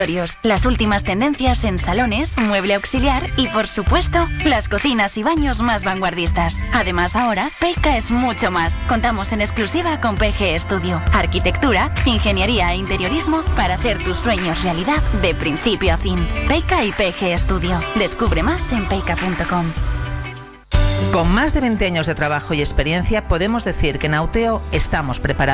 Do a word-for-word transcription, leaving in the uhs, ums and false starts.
Las últimas tendencias en salones, mueble auxiliar y, por supuesto, las cocinas y baños más vanguardistas. Además, ahora, Peica es mucho más. Contamos en exclusiva con P G Studio. Arquitectura, ingeniería e interiorismo para hacer tus sueños realidad de principio a fin. Peica y P G Studio. Descubre más en peica punto com. Con más de veinte años de trabajo y experiencia, podemos decir que en Auteo estamos preparados